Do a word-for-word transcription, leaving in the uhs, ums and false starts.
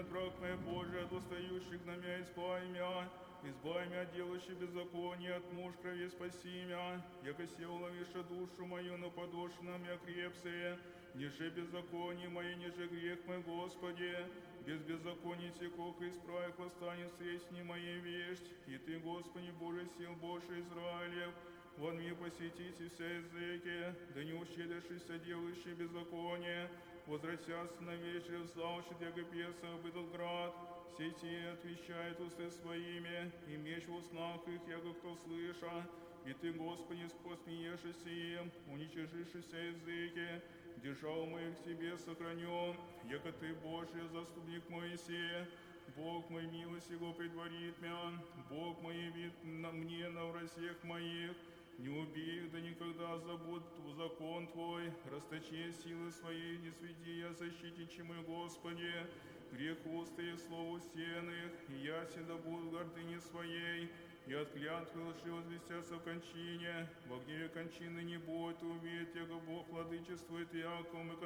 от враг мой Божий, от устающих на меня избавь меня, избавь меня от делающих беззаконие, от муж крови спаси меня, яко се уловиша душу мою, но подошна меня крепсые, ниже беззаконие мое, ниже грех мой, Господи, без беззакония текох исправь, восстанет средств моей весть, и Ты, Господи, Божий сил Божий Израилев, вон мне посетите все языки, да не ущелишься делающие беззаконие, возвратятся на вечер, взлаучит, яко пьеса об этот град, сети отвещает усты своими, и меч в устнах их, яко кто слыша, и Ты, Господи, посмеешься им, уничижишься языки, держал моих Тебе сохранен, яко Ты, Божий, заступник Моисея, Бог мой милость Его предварит меня, Бог мой вид на мне на врасех моих, не убей их, да никогда забудь закон Твой, расточи силы свои, не свети я защитниче мой, Господи, грех уста и слову стены, и я седа буду в гордыне своей, и от клятвы лжи возвестятся в кончине, во гневе кончины не будет, увидеть, яко Бог владычествует Яковом, и